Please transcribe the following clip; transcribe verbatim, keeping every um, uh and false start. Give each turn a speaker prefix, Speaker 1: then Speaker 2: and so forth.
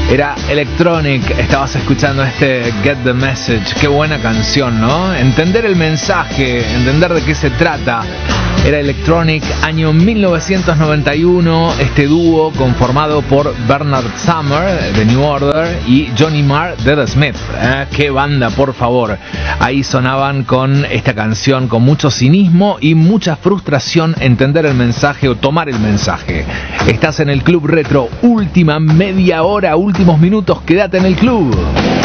Speaker 1: Era Electronic, estabas escuchando este Get the Message. Qué buena canción, ¿no? Entender el mensaje, entender de qué se trata. Era Electronic, año mil novecientos noventa y uno, este dúo conformado por Bernard Sumner de New Order y Johnny Marr de The Smiths. ¿Eh? ¡Qué banda, por favor! Ahí sonaban con esta canción con mucho cinismo y mucha frustración, entender el mensaje o tomar el mensaje. Estás en el Club Retro, última media hora, últimos minutos, quédate en el club.